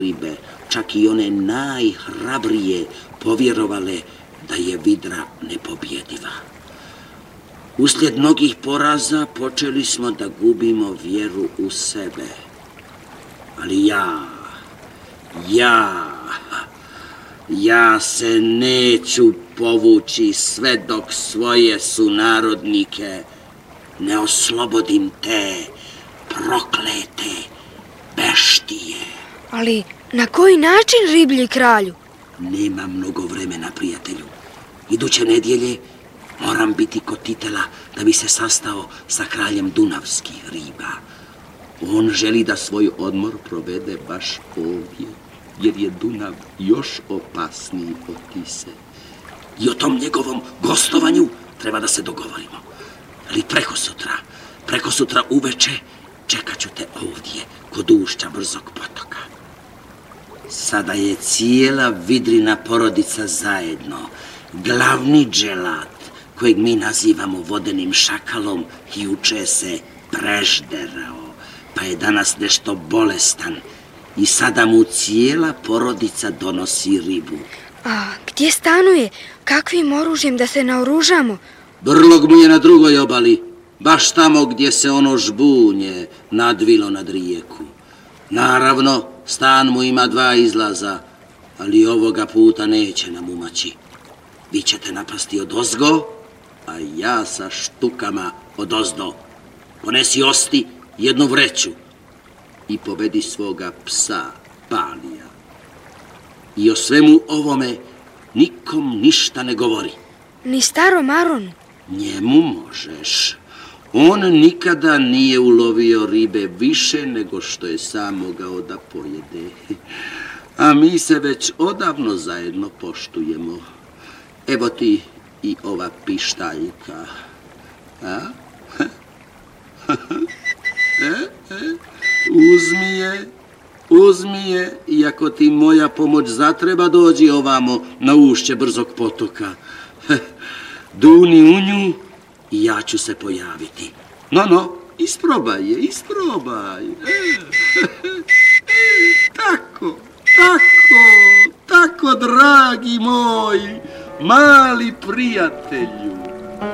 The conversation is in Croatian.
ribe, čak i one najhrabrije, povjerovale da je vidra nepobjediva. Uslijed mnogih poraza počeli smo da gubimo vjeru u sebe. Ali ja se neću povući sve dok svoje sunarodnike ne oslobodim te proklete beštije. Ali na koji način, riblji kralju? Nema mnogo vremena, prijatelju. Iduće nedjelje moram biti kod Titela da bi se sastao sa kraljem dunavskih riba. On želi da svoj odmor provede baš ovdje, jer je Dunav još opasniji od Tise. I o tom njegovom gostovanju treba da se dogovorimo. Ali preko sutra uveče čekat ću te ovdje, kod ušća Brzog potoka. Sada je cijela vidrina porodica zajedno. Glavni dželat, kojeg mi nazivamo vodenim šakalom, juče se prežderao, pa je danas nešto bolestan i sada mu cijela porodica donosi ribu. A gdje stanuje? Kakvim oružjem da se naoružamo? Brlog mu je na drugoj obali, baš tamo gdje se ono žbunje nadvilo nad rijeku. Naravno, stan mu ima 2 izlaza, ali ovoga puta neće nam umaći. Vi ćete napasti odozgo, a ja sa štukama odozdo. Ponesi Osti 1 vreću i povedi svoga psa Palija. I o svemu ovome nikom ništa ne govori. Ni starom Aronu? Njemu možeš. On nikada nije ulovio ribe više nego što je sam mogao da pojede. A mi se već odavno zajedno poštujemo. Evo ti i ova pištaljka. A? Uzmi je, i ako ti moja pomoć zatreba, dođi ovamo na ušće Brzog potoka. Duni u nju i ja ću se pojaviti. No, isprobaj je. Tako, dragi moj, mali prijatelju.